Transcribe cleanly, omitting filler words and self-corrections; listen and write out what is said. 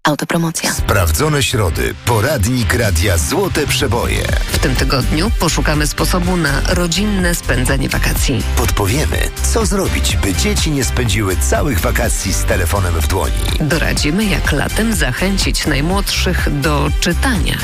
Autopromocja. Sprawdzone środy. Poradnik Radia Złote Przeboje. W tym tygodniu poszukamy sposobu na rodzinne spędzenie wakacji. Podpowiemy, co zrobić, by dzieci nie spędziły całych wakacji z telefonem w dłoni. Doradzimy, jak latem zachęcić najmłodszych do czytania.